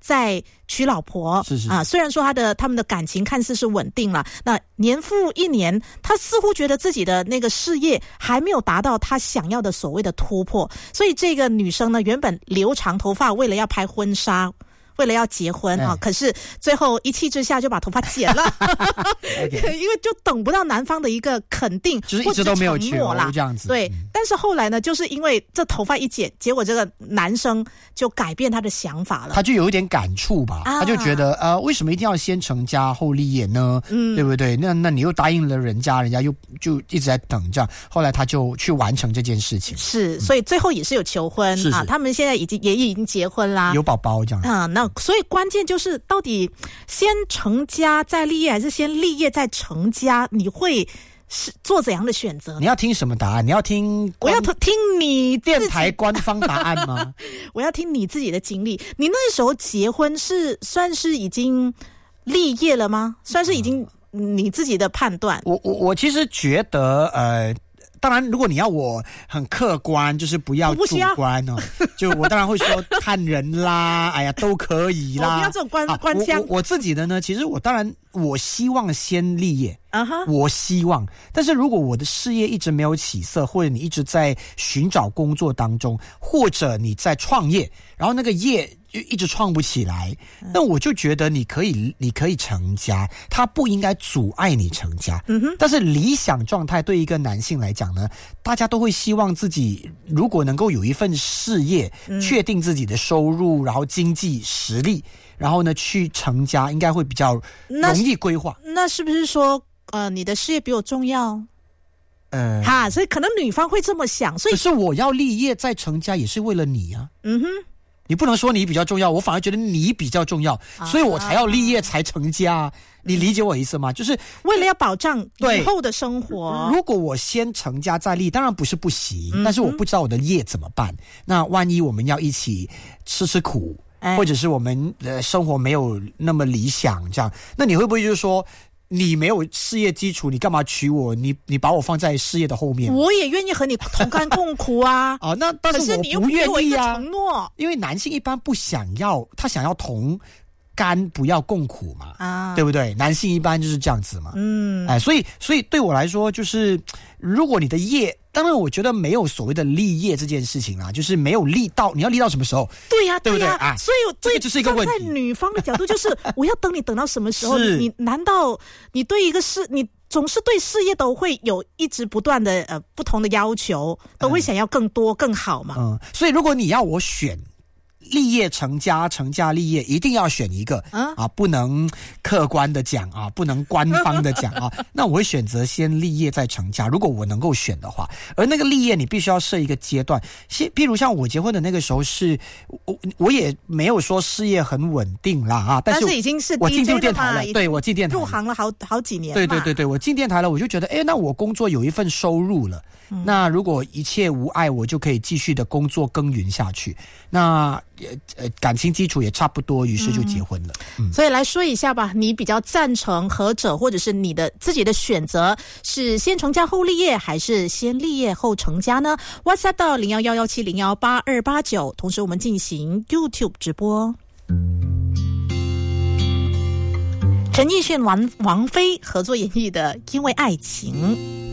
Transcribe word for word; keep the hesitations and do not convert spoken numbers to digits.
再娶老婆。 是是是啊，虽然说他的他们的感情看似是稳定了，那年复一年，他似乎觉得自己的那个事业还没有达到他想要的所谓的突破，所以这个女生呢，原本留长头发，为了要拍婚纱。为了要结婚啊，可是最后一气之下就把头发剪了，okay. 因为就等不到男方的一个肯定， 就是一直都没有求啦，这样子。 对，嗯、但是后来呢，就是因为这头发一剪，结果这个男生就改变他的想法了， 他就有一点感触吧，啊、他就觉得呃，为什么一定要先成家后立业呢？嗯，对不对？那那你又答应了人家，人家又就一直在等这样，后来他就去完成这件事情。 是，所以最后也是有求婚、嗯、啊，他们现在已经也已经结婚啦， 有宝宝这样。 啊，那。所以关键就是到底先成家再立业还是先立业再成家，你会是做怎样的选择？ 你要听什么答案？你要听我要听你电台官方答案吗？ 我要听你自己的经历。你那时候结婚是算是已经立业了吗？算是已经你自己的判断？ 我我我其实觉得呃。当然，如果你要我很客观，就是不要主观哦。就我当然会说看人啦，哎呀都可以啦。 我不要这种官官腔。 我我自己的呢，其实我当然我希望先立业。 啊哈， 我希望，但是如果我的事业一直没有起色，或者你一直在寻找工作当中，或者你在创业，然后那个业就一直创不起来，那我就觉得你可以，你可以成家，它不应该阻碍你成家。嗯哼，但是理想状态对一个男性来讲呢，大家都会希望自己如果能够有一份事业，嗯、确定自己的收入，然后经济实力，然后呢去成家，应该会比较容易规划。 那, 那是不是说？呃，你的事业比我重要， 呃， 哈，所以可能女方会这么想，所以可是我要立业再成家也是为了你啊， 嗯哼， 你不能说你比较重要，我反而觉得你比较重要，啊、所以我才要立业才成家、啊，你理解我意思吗？就是为了要保障以后的生活。 如果我先成家再立，当然不是不行，嗯、但是我不知道我的业怎么办。那万一我们要一起吃吃苦，哎、或者是我们的生活没有那么理想，这样，那你会不会就是说？你没有事业基础，你干嘛娶我？你你把我放在事业的后面， 我也愿意和你同甘共苦啊！ 啊，那但是我不愿意啊， 承诺， 因为男性一般不想要，他想要同甘，不要共苦嘛， 啊， 对不对？男性一般就是这样子嘛， 嗯， 哎，所以所以对我来说，就是如果你的业。当然，我觉得没有所谓的立业这件事情啦，就是没有立到，你要立到什么时候？ 对呀、啊， 对不对啊？所以这个就是一个问题。 站在女方的角度，就是我要等你等到什么时候？你难道你对一个事，你总是对事业都会有一直不断的呃不同的要求，都会想要更多、嗯、更好嘛？ 嗯，所以如果你要我选。立业成家，成家立业，一定要选一个、啊, 啊，不能客观的讲啊，不能官方的讲啊。那我会选择先立业再成家，如果我能够选的话。而那个立业，你必须要设一个阶段，譬如像我结婚的那个时候是，我我也没有说事业很稳定啦啊，但是, 但是已经是 D J 我进入电台了，对我进电台入行了好好几年， 对对对对，我进电台了，我就觉得，哎，那我工作有一份收入了。嗯、那如果一切无碍，我就可以继续的工作耕耘下去。那呃感情基础也差不多，于是就结婚了。 嗯嗯、所以来说一下吧，你比较赞成何者，或者是你的自己的选择是先成家后立业，还是先立业后成家呢 ？WhatsApp 到零幺幺幺七零幺八二八九，同时我们进行 YouTube 直播。陈奕迅、王王菲合作演绎的《因为爱情》。